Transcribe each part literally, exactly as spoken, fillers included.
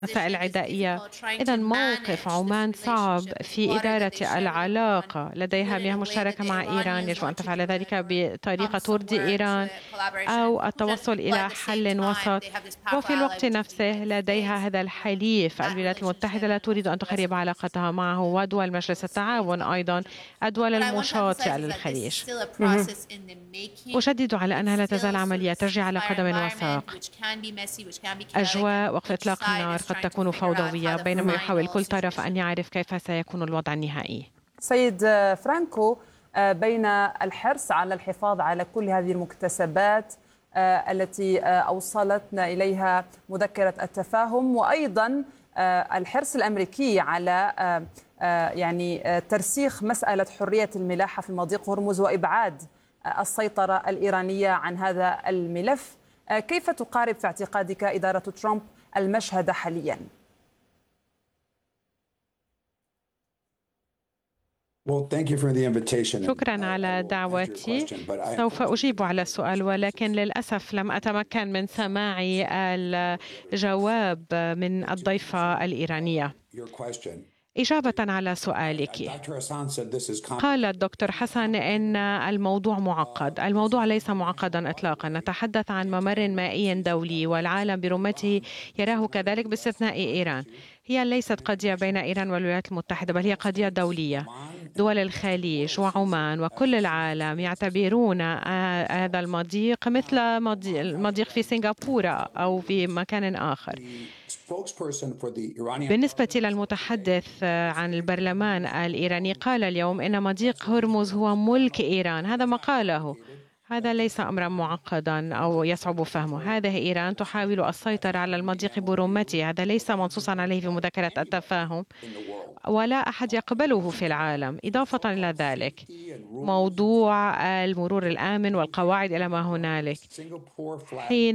مسائل عدائية. إذا موقف عمان صعب في إدارة العلاقة، لديها مياه مشتركة مع إيران، يجب أن تفعل ذلك بطريقة ترضي إيران أو التوصل إلى حل وسط. وفي الوقت نفسه لديها هذا الحليف الولايات المتحدة لا تريد أن تخرب علاقتها معه، ودول مجلس التعاون أيضا الدول المشاطئة للخليج. أشدد على أنها لا تزال عملية ترجع على قدم وساق. أجواء وقف إطلاق النار قد تكون فوضوية بينما يحاول كل طرف أن يعرف كيف سيكون الوضع النهائي. سيد فرانكو، بين الحرص على الحفاظ على كل هذه المكتسبات التي أوصلتنا إليها مذكرة التفاهم، وأيضا الحرص الأمريكي على يعني ترسيخ مسألة حرية الملاحة في مضيق هرمز وإبعاد السيطرة الإيرانية عن هذا الملف، كيف تقارب في اعتقادك إدارة ترامب المشهد حاليا؟ شكرا على دعوتي. سوف أجيب على السؤال، ولكن للأسف لم أتمكن من سماع الجواب من الضيفة الإيرانية. إجابة على سؤالك، قال الدكتور حسن إن الموضوع معقد. الموضوع ليس معقدا إطلاقا. نتحدث عن ممر مائي دولي والعالم برمته يراه كذلك باستثناء إيران. هي ليست قضية بين إيران والولايات المتحدة، بل هي قضية دولية. دول الخليج وعمان وكل العالم يعتبرون هذا المضيق مثل المضيق في سنغافورة أو في مكان آخر. بالنسبة للمتحدث عن البرلمان الإيراني، قال اليوم إن مضيق هرمز هو ملك إيران. هذا ما قاله. هذا ليس أمرا معقدا أو يصعب فهمه. هذه إيران تحاول السيطرة على المضيق برمته. هذا ليس منصوصا عليه في مذكرة التفاهم ولا أحد يقبله في العالم. إضافة إلى ذلك، موضوع المرور الآمن والقواعد إلى ما هنالك، حين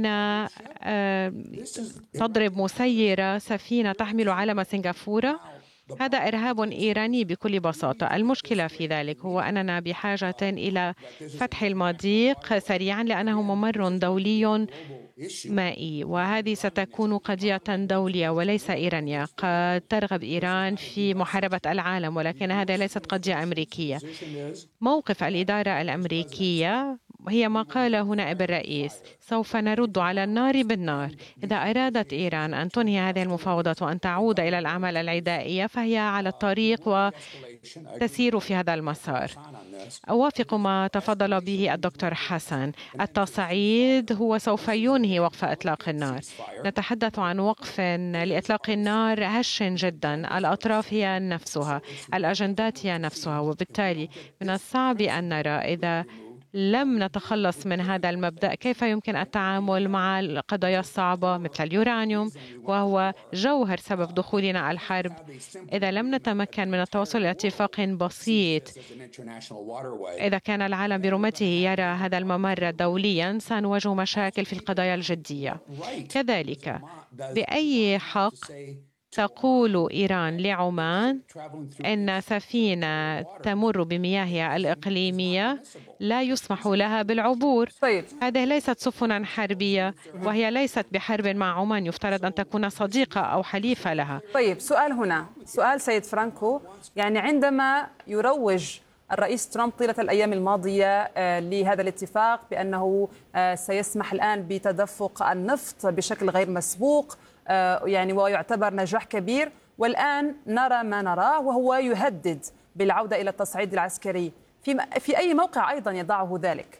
تضرب مسيرة سفينة تحمل علم سنغافورة، هذا إرهاب إيراني بكل بساطة. المشكلة في ذلك هو أننا بحاجة إلى فتح المضيق سريعا لأنه ممر دولي مائي، وهذه ستكون قضية دولية وليس إيرانية. قد ترغب إيران في محاربة العالم، ولكن هذه ليست قضية أمريكية. موقف الإدارة الأمريكية هي ما قاله نائب الرئيس: سوف نرد على النار بالنار. إذا أرادت إيران أن تنهي هذه المفاوضات وأن تعود إلى الأعمال العدائية فهي على الطريق وتسير في هذا المسار. أوافق ما تفضل به الدكتور حسن. التصعيد هو سوف ينهي وقف إطلاق النار. نتحدث عن وقف لإطلاق النار هش جدا. الأطراف هي نفسها، الأجندات هي نفسها، وبالتالي من الصعب أن نرى إذا لم نتخلص من هذا المبدأ كيف يمكن التعامل مع القضايا الصعبة مثل اليورانيوم، وهو جوهر سبب دخولنا الحرب. إذا لم نتمكن من التوصل إلى اتفاق بسيط، إذا كان العالم برمته يرى هذا الممر دوليا، سنواجه مشاكل في القضايا الجدية. كذلك، بأي حق تقول إيران لعمان إن سفينة تمر بمياهها الإقليمية لا يسمح لها بالعبور؟ طيب. هذه ليست سفنا حربية، وهي ليست بحرب مع عمان. يفترض أن تكون صديقة أو حليفة لها. طيب، سؤال هنا، سؤال سيد فرانكو. يعني عندما يروج الرئيس ترامب طيلة الأيام الماضية لهذا الاتفاق بأنه سيسمح الآن بتدفق النفط بشكل غير مسبوق، يعني ويعتبر نجاح كبير، والآن نرى ما نراه وهو يهدد بالعودة إلى التصعيد العسكري. في في أي موقع أيضا يضعه ذلك؟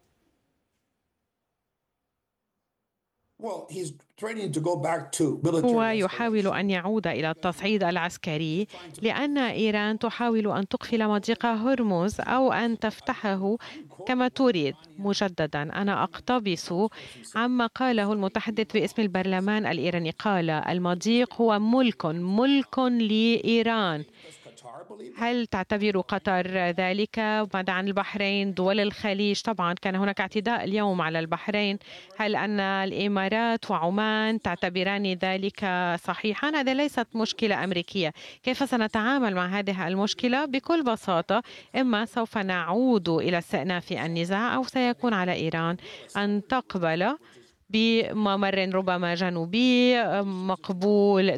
هو يحاول أن يعود إلى التصعيد العسكري لأن إيران تحاول أن تقفل مضيق هرمز أو أن تفتحه كما تريد. مجددا أنا أقتبس عما قاله المتحدث باسم البرلمان الإيراني. قال: المضيق هو ملك ملك لإيران. هل تعتبر قطر ذلك؟ ماذا عن البحرين؟ دول الخليج؟ طبعا كان هناك اعتداء اليوم على البحرين. هل أن الإمارات وعمان تعتبران ذلك صحيحا؟ هذه ليست مشكلة أمريكية. كيف سنتعامل مع هذه المشكلة؟ بكل بساطة، إما سوف نعود إلى استئناف النزاع أو سيكون على إيران أن تقبل بممر ربما جنوبي مقبول